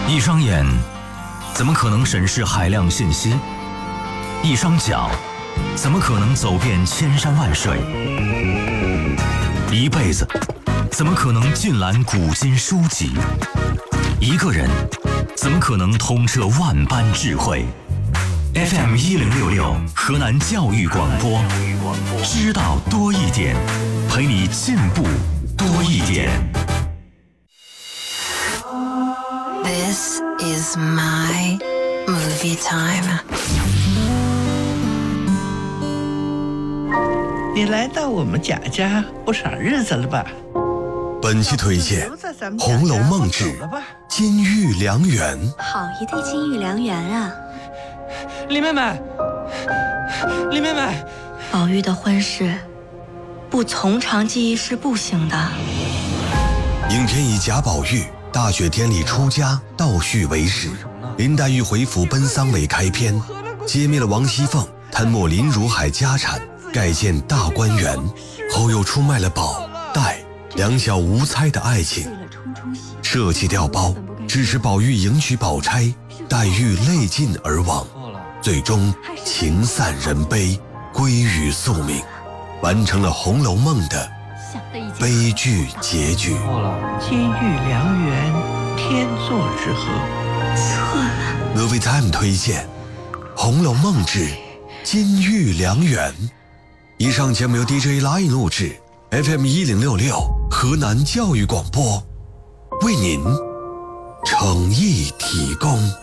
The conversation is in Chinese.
一双眼怎么可能审视海量信息？一双脚怎么可能走遍千山万水？一辈子怎么可能尽览古今书籍？一个人怎么可能通彻万般智慧？FM 1066河南教育广播，知道多一点，陪你进步多一点。 This is my movie time. 你来到我们贾家不少日子了吧？ 本期推荐《红楼梦之金玉良缘》。 好一对金玉良缘啊！ 李妹妹，李妹妹， 宝玉的婚事不从长计议是不行的。 影片以贾宝玉大雪天里出家倒叙为始，林黛玉回府奔丧为开篇，揭秘了王熙凤贪没林如海家产，盖建大观园，后又出卖了宝黛两小无猜的爱情，设计调包，致使宝玉迎娶宝钗，黛玉泪尽而亡，最终情散人悲，归于宿命，完成了《红楼梦》的悲剧结局。 金玉良缘，天作之合。 错了。 Movie Time 推荐《红楼梦之金玉良缘》。以上节目由 DJ Line 录制， FM 1066河南教育广播为您诚意提供。